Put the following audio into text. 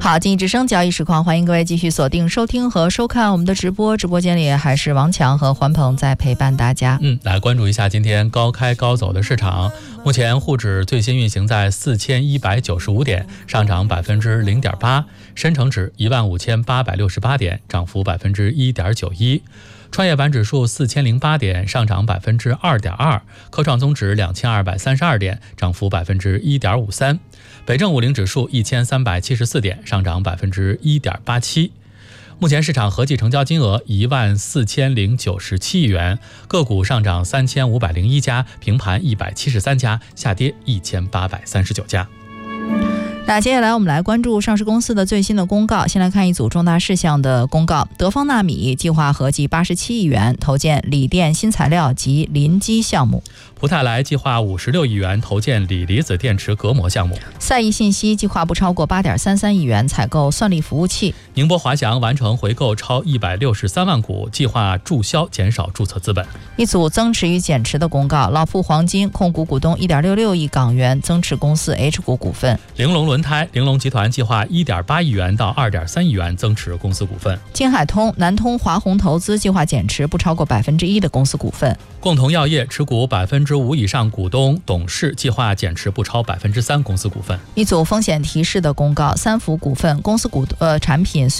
好，经济之声交易实况，欢迎各位继续锁定收听和收看我们的直播。直播间里还是王强和环鹏在陪伴大家。 来关注一下今天高开高走的市场。目前沪指最新运行在4195点，上涨0.8%；深成指15868点，涨幅1.91%；创业板指数4008点，上涨2.2%；科创综指2232点，涨幅1.53%；北证50指数1374点，上涨1.87%。目前市场合计成交金额14097亿元，个股上涨3501家，平盘173家，下跌1839家。 那接下来我们来关注上市公司的最新的公告。先来看一组重大事项的公告。德方纳米计划合计87亿元投建锂电新材料及临基项目。 普泰来计划56亿元投建锂离子电池隔膜项目。 赛义信息计划不超过8.33亿元采购算力服务器。 宁波华翔完成回购超163万股，计划注销减少注册资本。 一组增持与减持的公告。老铺黄金控股股东1.66亿港元增持公司 H 股股份。 玲珑轮胎玲珑集团计划1.8亿元到2.3亿元增持公司股份。 金海通南通华宏投资计划减持不超过1%的公司股份。 共同药业持股5%以上股东董事计划减持不超3%公司股份。 一组风险提示的公告。三福股份公司产品